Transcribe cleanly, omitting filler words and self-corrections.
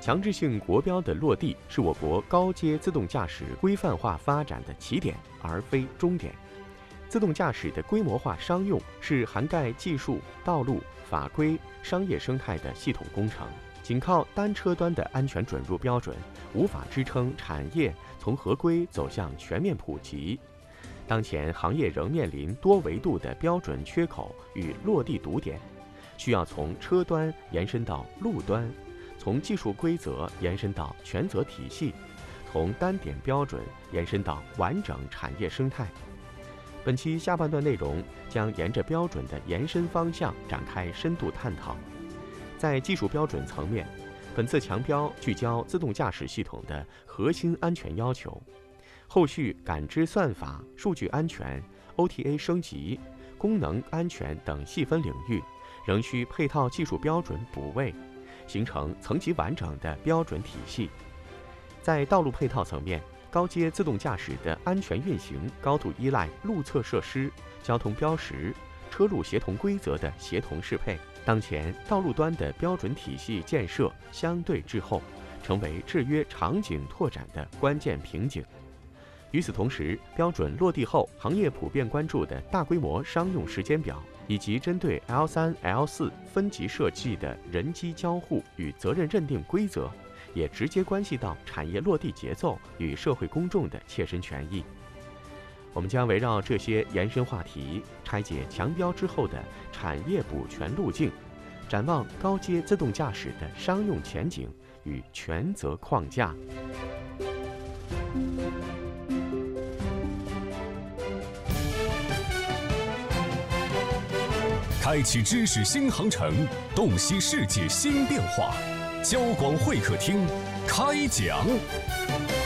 强制性国标的落地是我国高阶自动驾驶规范化发展的起点，而非终点。自动驾驶的规模化商用是涵盖技术、道路、法规、商业生态的系统工程。仅靠单车端的安全准入标准，无法支撑产业从合规走向全面普及。当前行业仍面临多维度的标准缺口与落地堵点，需要从车端延伸到路端，从技术规则延伸到权责体系，从单点标准延伸到完整产业生态。本期下半段内容将沿着标准的延伸方向展开深度探讨。在技术标准层面，本次强标聚焦自动驾驶系统的核心安全要求，后续感知算法、数据安全、OTA 升级、功能安全等细分领域，仍需配套技术标准补位，形成层级完整的标准体系。在道路配套层面，高阶自动驾驶的安全运行高度依赖路侧设施、交通标识、车路协同规则的协同适配。当前道路端的标准体系建设相对滞后，成为制约场景拓展的关键瓶颈。与此同时，标准落地后，行业普遍关注的大规模商用时间表，以及针对 L3、L4 分级设计的人机交互与责任认定规则，也直接关系到产业落地节奏与社会公众的切身权益。我们将围绕这些延伸话题，拆解强标之后的产业补全路径，展望高阶自动驾驶的商用前景与权责框架。 开启知识新航程，洞悉世界新变化。交广会客厅开讲。